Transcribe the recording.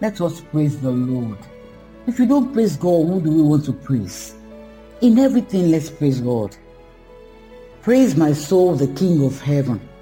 Let us praise the Lord. If you don't praise God, who do we want to praise? In everything, let's praise God. Praise my soul, the King of heaven.